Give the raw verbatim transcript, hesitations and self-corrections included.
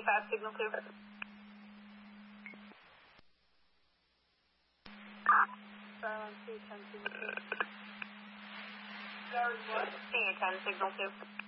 fast signal two. Silence two, ten signal two. Gary, what? Senior ten signal two.